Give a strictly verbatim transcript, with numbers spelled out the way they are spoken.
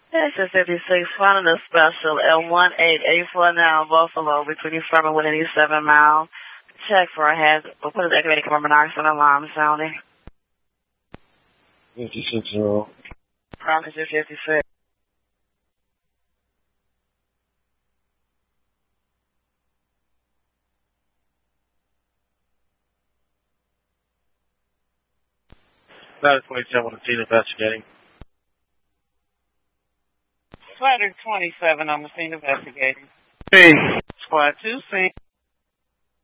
Texas fifty-six, finding a special at one eight eight four now, Buffalo, between Firm and one eighty-seven miles. Check for a hazard. We'll put an activated carbon monoxide alarm sounding. fifty-six zero. Promise you fifty-six. Ladder twenty-seven on the scene investigating. Ladder twenty-seven on the scene investigating. Hey. Squad two, scene.